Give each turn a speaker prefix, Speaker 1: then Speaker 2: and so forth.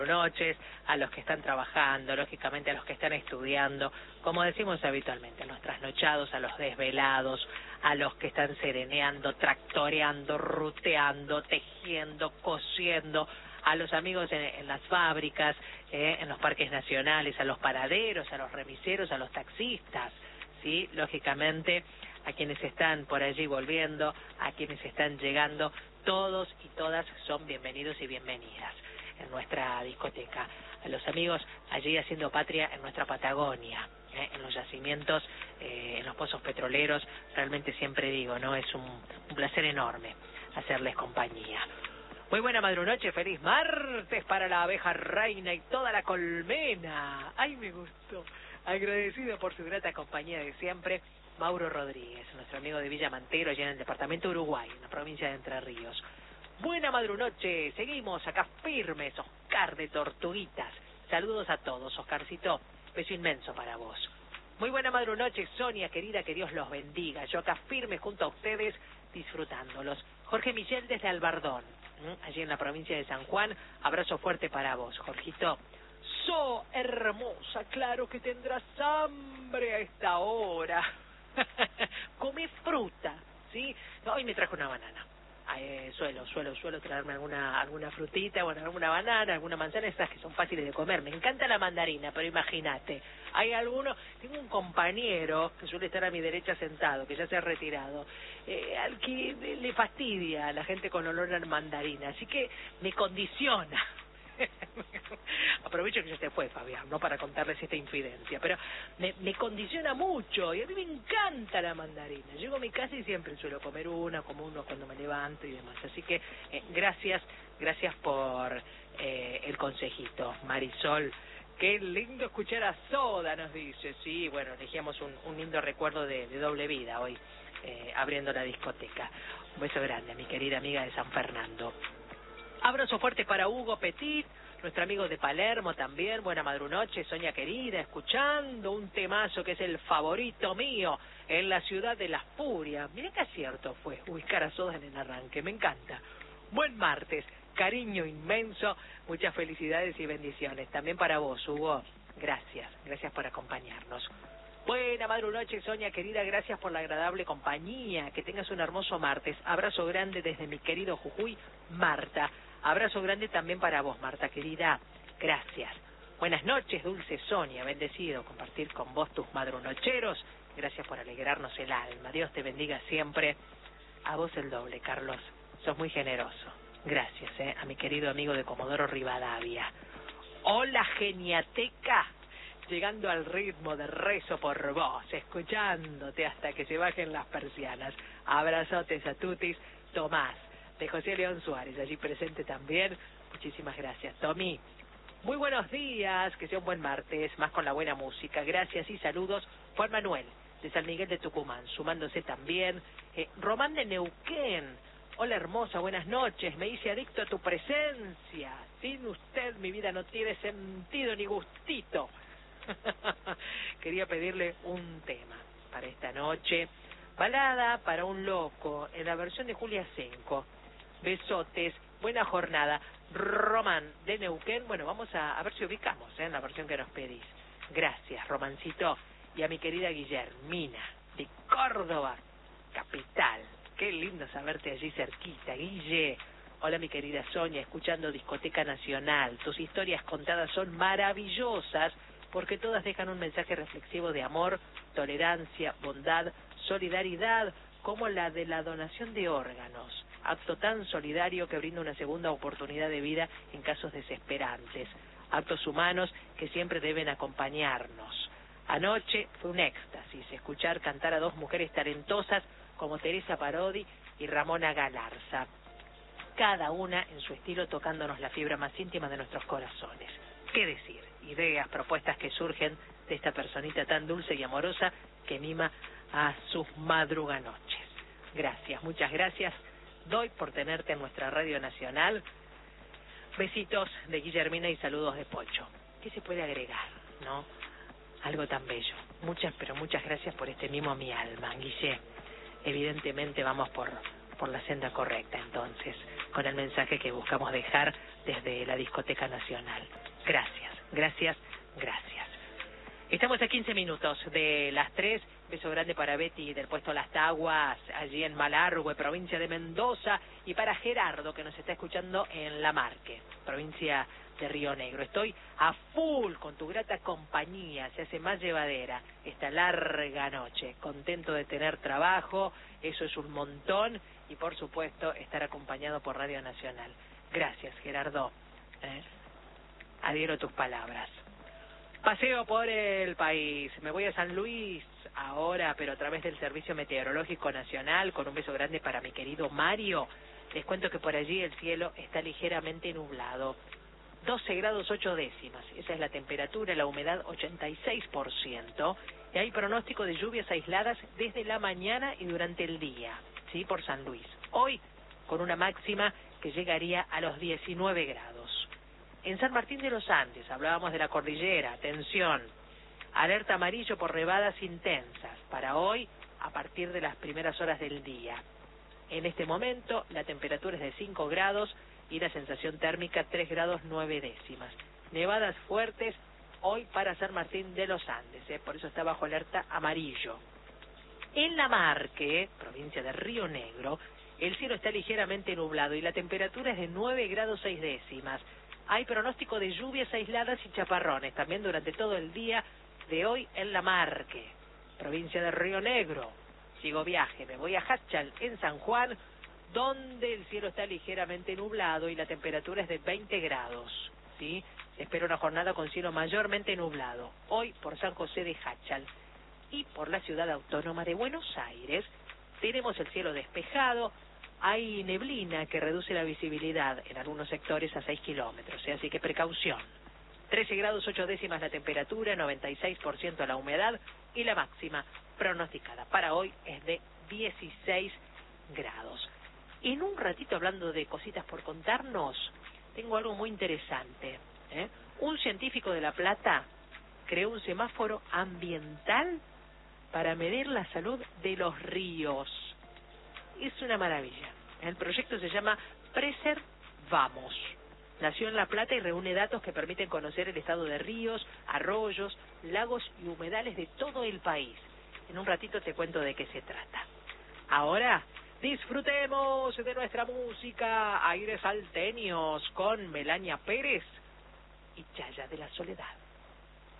Speaker 1: noches, a los que están trabajando, lógicamente a los que están estudiando, como decimos habitualmente, a los trasnochados, a los desvelados, a los que están sereneando, tractoreando, ruteando, tejiendo, cosiendo, a los amigos en las fábricas, en los parques nacionales, a los paraderos, a los remiseros, a los taxistas, ¿sí? Lógicamente a quienes están por allí volviendo, a quienes están llegando, todos y todas son bienvenidos y bienvenidas en nuestra discoteca. A los amigos allí haciendo patria en nuestra Patagonia, en los yacimientos, en los pozos petroleros, realmente siempre digo, ¿no? Es un placer enorme hacerles compañía. Muy buena madrunoche, feliz martes para la abeja reina y toda la colmena. ¡Ay, me gustó! Agradecido por su grata compañía de siempre, Mauro Rodríguez, nuestro amigo de Villa Mantero, allá en el departamento de Uruguay, en la provincia de Entre Ríos. Buena madrunoche, seguimos acá firmes, Oscar de Tortuguitas. Saludos a todos, Oscarcito, beso inmenso para vos. Muy buena madrunoche, Sonia, querida, que Dios los bendiga. Yo acá firme junto a ustedes, disfrutándolos. Jorge Michel desde Albardón, allí en la provincia de San Juan, abrazo fuerte para vos, Jorgito. So hermosa, claro que tendrás hambre a esta hora. Come fruta, ¿sí? No, hoy me trajo una banana. Suelo traerme alguna frutita, bueno, alguna banana, alguna manzana, esas que son fáciles de comer. Me encanta la mandarina, pero imagínate, tengo un compañero que suele estar a mi derecha sentado, que ya se ha retirado, al que le fastidia a la gente con olor a mandarina, así que me condiciona. Aprovecho que ya se fue Fabián, no para contarles esta infidencia, pero me condiciona mucho y a mí me encanta la mandarina. Llego a mi casa y siempre suelo comer como uno cuando me levanto y demás, así que gracias por el consejito, Marisol. Qué lindo escuchar a Soda, nos dice. Sí, bueno, elegíamos un lindo recuerdo de doble vida hoy, abriendo la discoteca. Un beso grande a mi querida amiga de San Fernando. Abrazo fuerte para Hugo Petit, nuestro amigo de Palermo también. Buena madrunoche, Sonia querida, escuchando un temazo que es el favorito mío en la ciudad de las furias. Mirá qué acierto fue ubicar a Soda en el arranque, me encanta. Buen martes, cariño inmenso, muchas felicidades y bendiciones. También para vos, Hugo, gracias por acompañarnos. Buena madrunoche, Sonia querida, gracias por la agradable compañía. Que tengas un hermoso martes. Abrazo grande desde mi querido Jujuy, Marta. Abrazo grande también para vos, Marta querida. Gracias. Buenas noches, dulce Sonia. Bendecido compartir con vos tus madrunocheros. Gracias por alegrarnos el alma. Dios te bendiga siempre. A vos el doble, Carlos. Sos muy generoso. Gracias, a mi querido amigo de Comodoro Rivadavia. Hola, geniateca. Llegando al ritmo de rezo por vos, escuchándote hasta que se bajen las persianas. Abrazotes a tutis, Tomás, de José León Suárez, allí presente también. Muchísimas gracias, Tommy. Muy buenos días, que sea un buen martes, más con la buena música. Gracias y saludos, Juan Manuel, de San Miguel de Tucumán, sumándose también. Román de Neuquén. Hola hermosa, buenas noches, me hice adicto a tu presencia. Sin usted mi vida no tiene sentido ni gustito. Quería pedirle un tema para esta noche. Balada para un loco, en la versión de Julia Senco. Besotes, buena jornada. Román de Neuquén. Bueno, vamos a ver si ubicamos en la versión que nos pedís. Gracias, Romancito. Y a mi querida Guillermina, de Córdoba, capital. Qué lindo saberte allí cerquita, Guille. Hola mi querida Sonia, escuchando Discoteca Nacional. Tus historias contadas son maravillosas, porque todas dejan un mensaje reflexivo de amor, tolerancia, bondad, solidaridad, como la de la donación de órganos, acto tan solidario que brinda una segunda oportunidad de vida en casos desesperantes, actos humanos que siempre deben acompañarnos. Anoche fue un éxtasis escuchar cantar a dos mujeres talentosas como Teresa Parodi y Ramona Galarza, cada una en su estilo tocándonos la fibra más íntima de nuestros corazones. ¿Qué decir? Ideas, propuestas que surgen de esta personita tan dulce y amorosa que mima a sus madruganoches. Gracias, muchas gracias. Doy por tenerte en nuestra radio nacional. Besitos de Guillermina y saludos de Pocho. ¿Qué se puede agregar, no? Algo tan bello. Pero muchas gracias por este mimo a mi alma, Guille. Evidentemente vamos por la senda correcta, entonces. con el mensaje que buscamos dejar desde la Discoteca Nacional. Gracias, gracias, gracias. Estamos a 15 minutos de las 3. Beso grande para Betty del puesto Las Taguas, allí en Malargüe, provincia de Mendoza, y para Gerardo, que nos está escuchando en La Marque, provincia de Río Negro. Estoy a full con tu grata compañía, se hace más llevadera esta larga noche. Contento de tener trabajo, eso es un montón, y por supuesto estar acompañado por Radio Nacional. Gracias, Gerardo. Adhiero a tus palabras. Paseo por el país. Me voy a San Luis ahora, pero a través del Servicio Meteorológico Nacional, con un beso grande para mi querido Mario. Les cuento que por allí el cielo está ligeramente nublado. 12 grados 8 décimas. Esa es la temperatura, la humedad 86%. Y hay pronóstico de lluvias aisladas desde la mañana y durante el día, ¿sí? Por San Luis. Hoy, con una máxima que llegaría a los 19 grados. En San Martín de los Andes, hablábamos de la cordillera, atención, alerta amarillo por nevadas intensas, para hoy a partir de las primeras horas del día. En este momento la temperatura es de 5 grados y la sensación térmica 3 grados 9 décimas. Nevadas fuertes hoy para San Martín de los Andes, por eso está bajo alerta amarillo. En La Marque, provincia de Río Negro, el cielo está ligeramente nublado y la temperatura es de 9 grados 6 décimas. Hay pronóstico de lluvias aisladas y chaparrones también durante todo el día de hoy en La Marque, provincia de Río Negro. Sigo viaje, me voy a Hachal, en San Juan, donde el cielo está ligeramente nublado y la temperatura es de 20 grados, ¿sí? Espero una jornada con cielo mayormente nublado, hoy por San José de Hachal. Y por la ciudad autónoma de Buenos Aires, tenemos el cielo despejado. Hay neblina que reduce la visibilidad en algunos sectores a 6 kilómetros, así que precaución. 13 grados 8 décimas la temperatura, 96% la humedad y la máxima pronosticada para hoy es de 16 grados. En un ratito, hablando de cositas por contarnos, tengo algo muy interesante. Un científico de La Plata creó un semáforo ambiental para medir la salud de los ríos. Es una maravilla. El proyecto se llama Preservamos. Nació en La Plata y reúne datos que permiten conocer el estado de ríos, arroyos, lagos y humedales de todo el país. En un ratito te cuento de qué se trata. Ahora disfrutemos de nuestra música, aires salteños, con Melania Pérez y Chaya de la Soledad.